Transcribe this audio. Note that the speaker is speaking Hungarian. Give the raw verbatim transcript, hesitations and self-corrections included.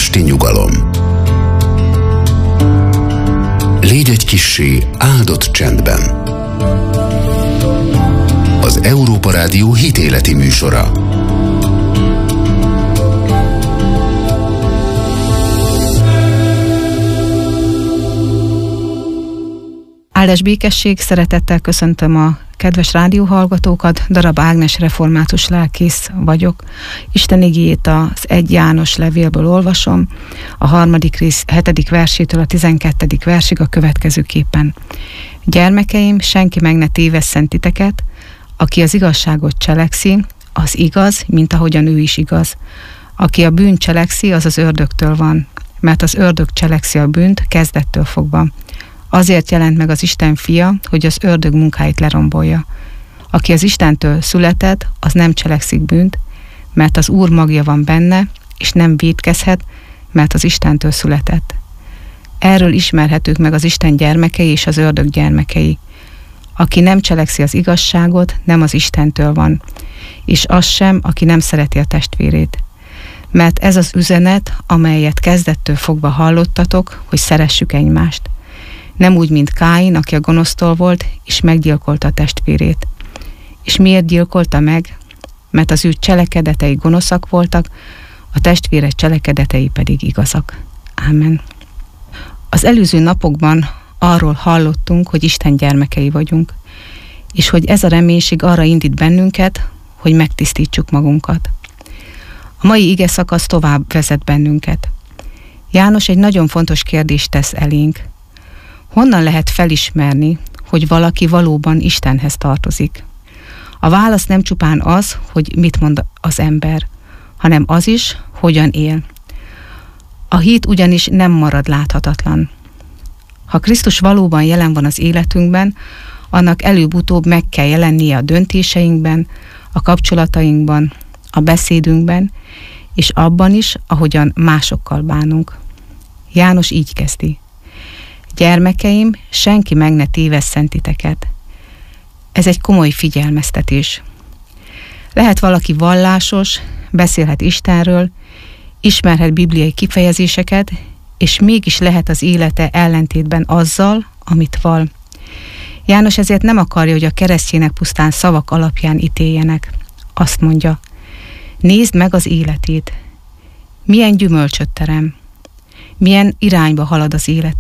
esti nyugalom. Légy egy kissé áldott csendben. Az Európa Rádió hitéleti műsora. Áldás békesség, szeretettel köszöntöm a kedves rádióhallgatókat, Darab Ágnes református lelkész vagyok. Isten igéjét az egy János levélből olvasom, a harmadik rész hetedik versétől a tizenkettedik versig a következőképpen. Gyermekeim, senki meg ne tévesszen titeket, aki az igazságot cselekszi, az igaz, mint ahogyan ő is igaz. Aki a bűnt cselekszi, az az ördögtől van, mert az ördög cselekszi a bűnt kezdettől fogva. Azért jelent meg az Isten fia, hogy az ördög munkáit lerombolja. Aki az Istentől született, az nem cselekszik bűnt, mert az Úr magja van benne, és nem vétkezhet, mert az Istentől született. Erről ismerhetők meg az Isten gyermekei és az ördög gyermekei. Aki nem cselekszi az igazságot, nem az Istentől van, és az sem, aki nem szereti a testvérét. Mert ez az üzenet, amelyet kezdettől fogva hallottatok, hogy szeressük egymást. Nem úgy, mint Káin, aki a gonosztól volt, és meggyilkolta a testvérét. És miért gyilkolta meg? Mert az ő cselekedetei gonoszak voltak, a testvére cselekedetei pedig igazak. Ámen. Az előző napokban arról hallottunk, hogy Isten gyermekei vagyunk, és hogy ez a reménység arra indít bennünket, hogy megtisztítsuk magunkat. A mai ige szakasz tovább vezet bennünket. János egy nagyon fontos kérdést tesz elénk. Honnan lehet felismerni, hogy valaki valóban Istenhez tartozik? A válasz nem csupán az, hogy mit mond az ember, hanem az is, hogyan él. A hit ugyanis nem marad láthatatlan. Ha Krisztus valóban jelen van az életünkben, annak előbb-utóbb meg kell jelennie a döntéseinkben, a kapcsolatainkban, a beszédünkben, és abban is, ahogyan másokkal bánunk. János így kezdi. Gyermekeim, senki meg ne tévesszen titeket. Ez egy komoly figyelmeztetés. Lehet valaki vallásos, beszélhet Istenről, ismerhet bibliai kifejezéseket, és mégis lehet az élete ellentétben azzal, amit val. János ezért nem akarja, hogy a keresztjének pusztán szavak alapján ítéljenek. Azt mondja, nézd meg az életét. Milyen gyümölcsöt terem. Milyen irányba halad az élete.